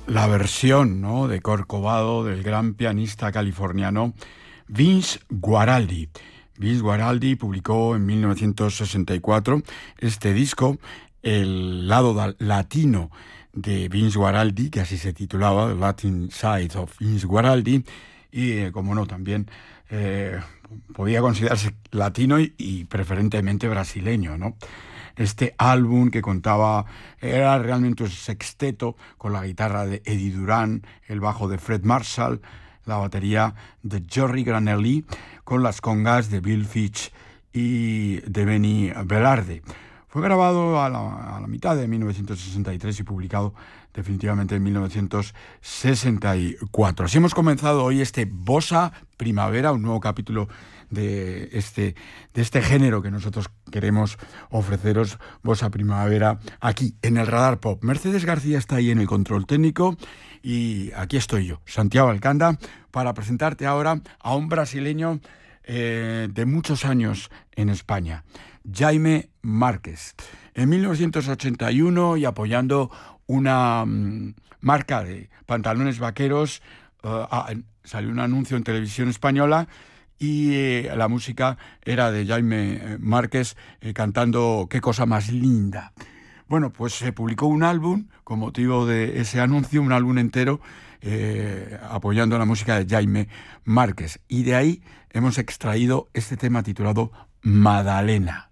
la versión, ¿no?, de Corcovado del gran pianista californiano Vince Guaraldi. Vince Guaraldi publicó en 1964 este disco, el lado latino de Vince Guaraldi, que así se titulaba, The Latin Side of Vince Guaraldi, y como no, también podía considerarse latino y preferentemente brasileño, ¿no? Este álbum que contaba, era realmente un sexteto con la guitarra de Eddie Duran, el bajo de Fred Marshall, la batería de Jerry Granelli, con las congas de Bill Fitch y de Benny Velarde. Fue grabado a la mitad de 1963 y publicado definitivamente en 1964. Así hemos comenzado hoy este Bossa Primavera, un nuevo capítulo de este género que nosotros queremos ofreceros, Bossa Primavera, aquí en el Radar Pop. Mercedes García está ahí en el control técnico y aquí estoy yo, Santiago Alcanda, para presentarte ahora a un brasileño de muchos años en España, Jaime Márquez. En 1981, y apoyando una marca de pantalones vaqueros, salió un anuncio en televisión española y la música era de Jaime Márquez cantando Qué cosa más linda. Bueno, pues se publicó un álbum con motivo de ese anuncio, un álbum entero apoyando la música de Jaime Márquez. Y de ahí hemos extraído este tema titulado Madalena.